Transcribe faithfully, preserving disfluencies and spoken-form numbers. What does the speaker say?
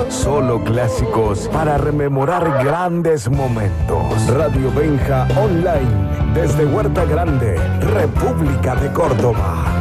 Solo clásicos para rememorar grandes momentos. Radio Benja Online, desde Huerta Grande, República de Córdoba.